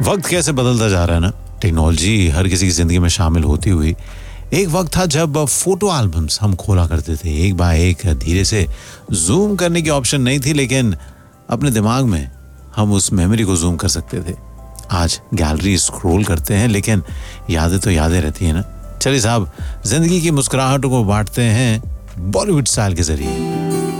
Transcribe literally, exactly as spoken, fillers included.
वक्त कैसे बदलता जा रहा है ना, टेक्नोलॉजी हर किसी की जिंदगी में शामिल होती हुई। एक वक्त था जब फोटो एल्बम्स हम खोला करते थे, एक बाय एक धीरे से जूम करने की ऑप्शन नहीं थी, लेकिन अपने दिमाग में हम उस मेमोरी को जूम कर सकते थे। आज गैलरी स्क्रॉल करते हैं, लेकिन यादें तो यादें रहती है ना। चलिए साहब, जिंदगी की मुस्कुराहटों को बांटते हैं बॉलीवुड स्टाइल के जरिए।